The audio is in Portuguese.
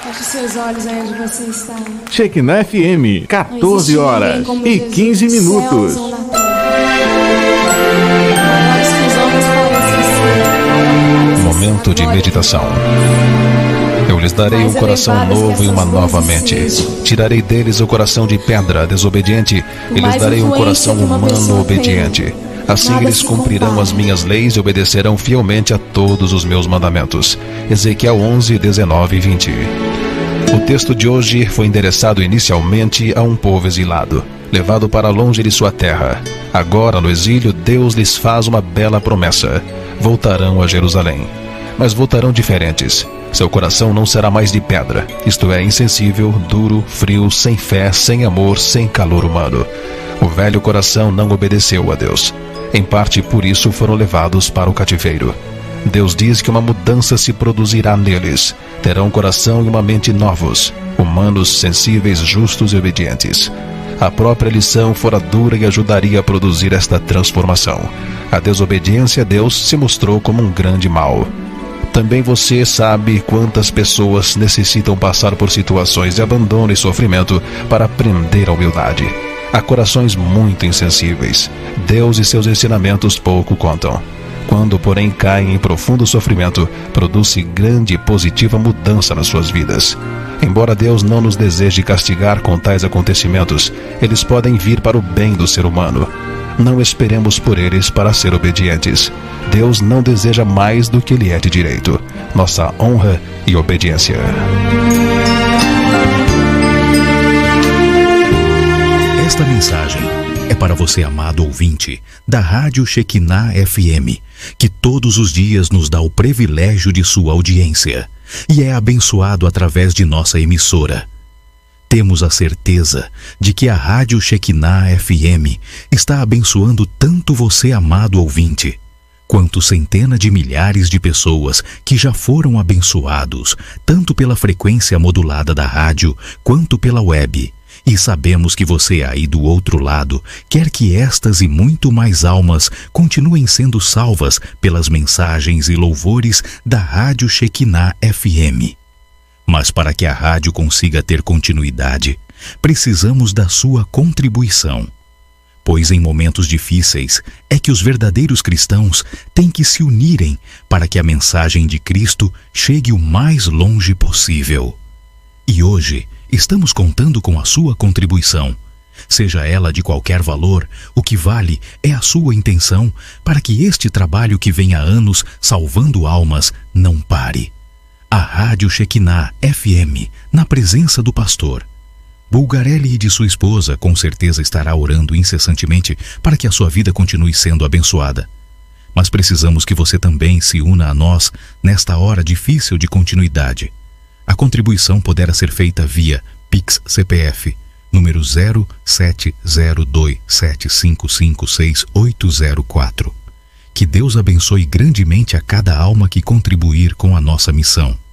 Feche seus olhos aí onde você está. Shekinah FM, 14 horas e 15 minutos. Momento de meditação. Eu lhes darei um coração novo e uma nova mente. Tirarei deles o coração de pedra desobediente e lhes darei um coração humano obediente. Assim eles cumprirão as minhas leis e obedecerão fielmente a todos os meus mandamentos. Ezequiel 11, 19 e 20. O texto de hoje foi endereçado inicialmente a um povo exilado, levado para longe de sua terra. Agora, no exílio, Deus lhes faz uma bela promessa. Voltarão a Jerusalém. Mas voltarão diferentes. Seu coração não será mais de pedra, isto é, insensível, duro, frio, sem fé, sem amor, sem calor humano. O velho coração não obedeceu a Deus. Em parte por isso foram levados para o cativeiro. Deus diz que uma mudança se produzirá neles. Terão um coração e uma mente novos, humanos, sensíveis, justos e obedientes. A própria lição fora dura e ajudaria a produzir esta transformação. A desobediência a Deus se mostrou como um grande mal. Também você sabe quantas pessoas necessitam passar por situações de abandono e sofrimento para aprender a humildade. Há corações muito insensíveis. Deus e seus ensinamentos pouco contam. Quando, porém, caem em profundo sofrimento, produz-se grande e positiva mudança nas suas vidas. Embora Deus não nos deseje castigar com tais acontecimentos, eles podem vir para o bem do ser humano. Não esperemos por eles para ser obedientes. Deus não deseja mais do que lhe é de direito: nossa honra e obediência. Esta mensagem é para você, amado ouvinte, da Rádio Shekinah FM, que todos os dias nos dá o privilégio de sua audiência e é abençoado através de nossa emissora. Temos a certeza de que a Rádio Shekinah FM está abençoando tanto você, amado ouvinte, quanto centenas de milhares de pessoas que já foram abençoados, tanto pela frequência modulada da rádio, quanto pela web. E sabemos que você aí do outro lado quer que estas e muito mais almas continuem sendo salvas pelas mensagens e louvores da Rádio Shekinah FM. Mas para que a rádio consiga ter continuidade, precisamos da sua contribuição. Pois em momentos difíceis é que os verdadeiros cristãos têm que se unirem para que a mensagem de Cristo chegue o mais longe possível. E hoje estamos contando com a sua contribuição. Seja ela de qualquer valor, o que vale é a sua intenção para que este trabalho que vem há anos salvando almas não pare. A Rádio Shekinah FM, na presença do pastor Bulgarelli e de sua esposa, com certeza estará orando incessantemente para que a sua vida continue sendo abençoada. Mas precisamos que você também se una a nós nesta hora difícil de continuidade. A contribuição poderá ser feita via Pix CPF, número 070275568804. Que Deus abençoe grandemente a cada alma que contribuir com a nossa missão.